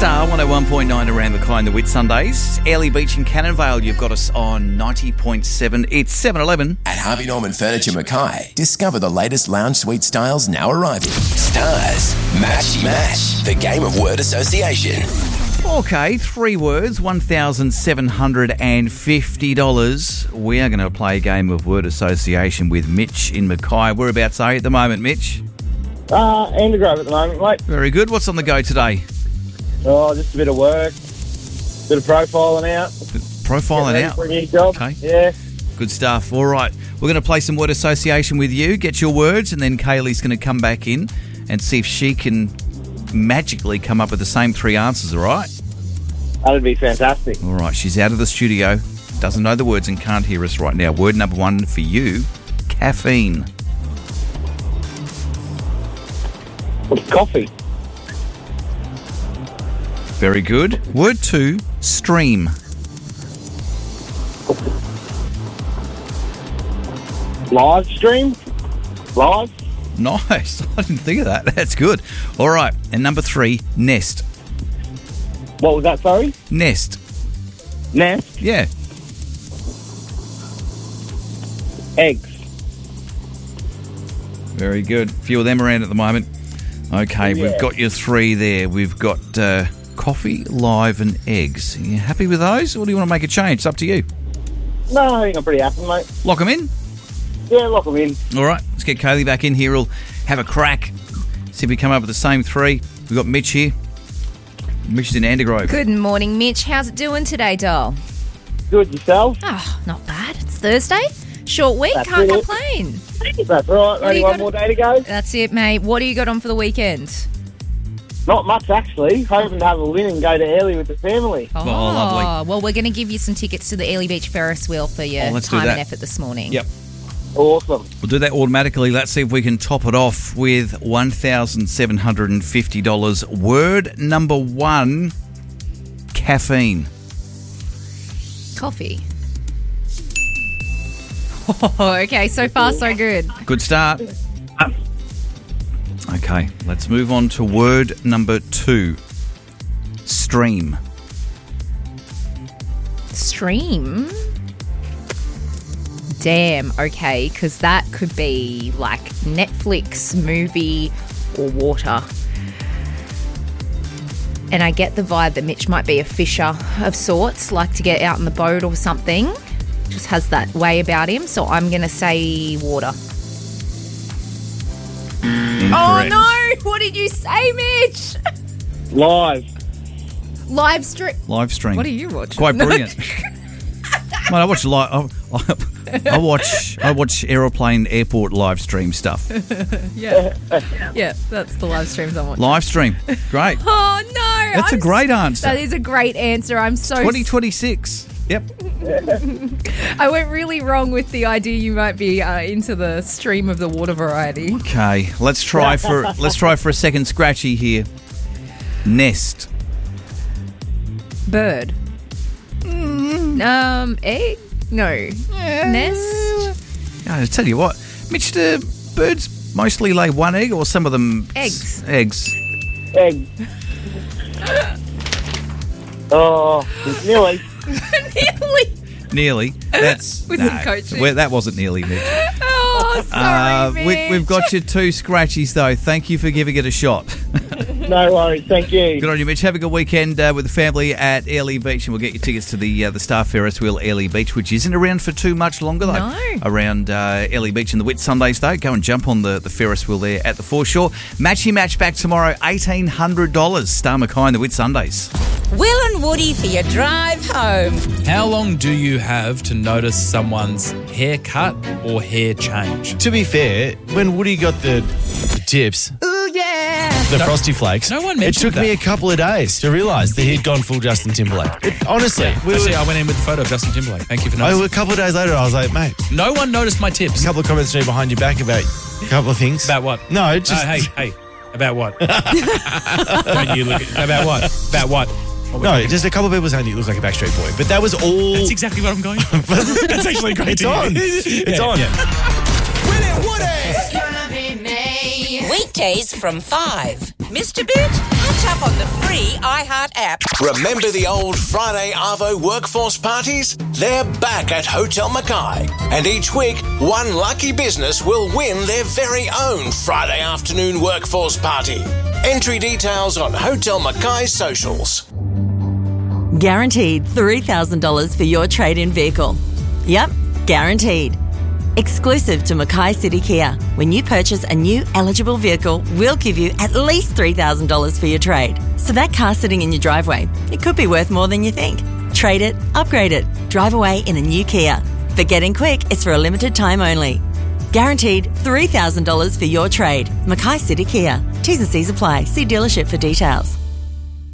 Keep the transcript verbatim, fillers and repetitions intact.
Star one oh one point nine around the Clyde, the Whit Sundays. Airlie Beach in Cannon Vale, you've got us on ninety point seven. It's seven eleven. At Harvey Norman Furniture Mackay, discover the latest lounge suite styles now arriving. Stars, Matchy Match, the game of word association. Okay, three words, one thousand seven hundred fifty dollars. We are going to play a game of word association with Mitch in Mackay. Whereabouts are you at the moment, Mitch? Uh, Andergrove at the moment, mate. Very good. What's on the go today? Oh, just a bit of work, bit of profiling out. Profiling Get ready out. for a new job. Okay. Yeah. Good stuff. All right. We're going to play some word association with you. Get your words, and then Kaylee's going to come back in and see if she can magically come up with the same three answers, all right? That'd be fantastic. All right. She's out of the studio, doesn't know the words and can't hear us right now. Word number one for you, caffeine. Coffee. Very good. Word two, stream. Live stream. Live. Nice. I didn't think of that. That's good. All right. And number three, nest. What was that, sorry? Nest. Nest. Yeah. Eggs. Very good. A few of them around at the moment. Okay, Yeah. we've got your three there. We've got uh, coffee, live, and eggs. Are you happy with those, or do you want to make a change? It's up to you. No, I think I'm pretty happy, mate. Lock them in. Yeah, lock them in. All right, let's get Kaylee back in here. We'll have a crack. See if we come up with the same three. We've got Mitch here. Mitch is in Andergrove. Good morning, Mitch. How's it doing today, doll? Good, yourself? Oh, not bad. It's Thursday. Short week. That's Can't it. complain. That's right. do Only you one got- more day to go. That's it, mate. What do you got on for the weekend? Not much, actually. Hoping to have a win and go to Airlie with the family. Oh, lovely. Well, we're going to give you some tickets to the Airlie Beach Ferris wheel for your Oh, let's do time and that. effort this morning. Yep. Awesome. We'll do that automatically. Let's see if we can top it off with one thousand seven hundred fifty dollars. Word number one, caffeine. Coffee. Oh, okay. So far, so good. Good start. Okay, let's move on to word number two, stream. Stream. Damn. Okay, because that could be like Netflix, movie, or water. And I get the vibe that Mitch might be a fisher of sorts, like to get out on the boat or something. Just has that way about him. So I'm going to say water. Oh, Incorrect. no. What did you say, Mitch? Live. Live stream. Live stream. What are you watching? Quite brilliant. Mate, I watch live. I, I watch. I watch aeroplane airport live stream stuff. Yeah. Yeah, that's the live streams I want. Live stream, great. Oh, no. That's I'm a great s- answer. That is a great answer. I'm so... twenty twenty-six. Yep. I went really wrong with the idea you might be uh, into the stream of the water variety. Okay, let's try for let's try for a second scratchy here. Nest. Bird. Um, egg? No. Nest? I tell you what, Mitch, the birds mostly lay one egg, or some of them Eggs. s- eggs. Egg. Oh, nearly. Nearly. Nearly. That's With some coaching. well, that wasn't nearly, Mitch. Oh, sorry, Uh, we, Mitch. we've got your two scratchies though. Thank you for giving it a shot. No worries. Thank you. Good on you, Mitch. Have a good weekend uh, with the family at Airlie Beach, and we'll get you tickets to the uh, the Star Ferris wheel Airlie Beach, which isn't around for too much longer though. No. Around uh, Airlie Beach and the Whit Sundays though. Go and jump on the, the Ferris wheel there at the foreshore. Matchy match back tomorrow, eighteen hundred dollars. Star Mackay and the Whit Sundays. Will and Woody for your drive home. How long do you have to notice someone's haircut or hair change? To be fair, when Woody got the, the tips, Ooh, yeah. the No- Frosty Flakes, no one it mentioned took me a that. couple of days to realise that he'd gone full Justin Timberlake. It, honestly, we Actually, were, I went in with the photo of Justin Timberlake. Thank you for I, noticing. a couple of days later, I was like, mate, No one noticed my tips. a couple of comments straight behind your back about a couple of things. About what? No, just Uh, hey, hey. About what? Don't you look at... About what? About what? What we're no, talking- just a couple of people saying you look like a Backstreet Boy, but that was all. That's exactly what I'm going for. That's actually great It's to hear. on. It's Yeah, on. yeah. Weekdays from five. Mister Boot, catch up on the free iHeart app. Remember the old Friday Arvo workforce parties? They're back at Hotel Mackay. And each week, one lucky business will win their very own Friday afternoon workforce party. Entry details on Hotel Mackay socials. Guaranteed three thousand dollars for your trade-in vehicle. Yep, guaranteed. Exclusive to Mackay City Kia. When you purchase a new eligible vehicle, we'll give you at least three thousand dollars for your trade. So that car sitting in your driveway, it could be worth more than you think. Trade it, upgrade it, drive away in a new Kia. But get in quick, it's for a limited time only. Guaranteed three thousand dollars for your trade. Mackay City Kia. T's and C's apply. See dealership for details.